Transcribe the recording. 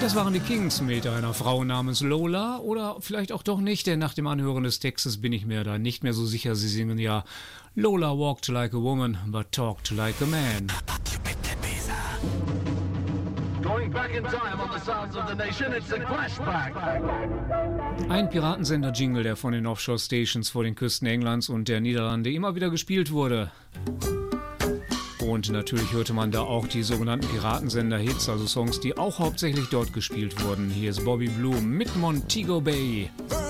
Das waren die Kings mit einer Frau namens Lola oder vielleicht auch doch nicht, denn nach dem Anhören des Textes bin ich mir da nicht mehr so sicher. Sie singen ja Lola walked like a woman, but talked like a man. Going back in time on the sounds of the nation, it's a flashback. Ein Piratensender-Jingle, der von den Offshore-Stations vor den Küsten Englands und der Niederlande immer wieder gespielt wurde. Und natürlich hörte man da auch die sogenannten Piratensender-Hits, also Songs, die auch hauptsächlich dort gespielt wurden. Hier ist Bobby Blue mit Montego Bay.